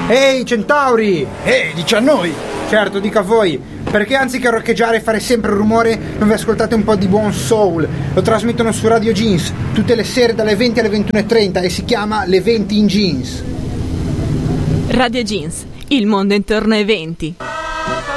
Ehi, centauri! Dici a noi! Certo, dica a voi, perché anziché roccheggiare e fare sempre rumore, non vi ascoltate un po' di buon soul? Lo trasmettono su Radio Jeans, tutte le sere dalle 20 alle 21:30 e si chiama Le 20 in Jeans. Radio Jeans, il mondo intorno ai 20.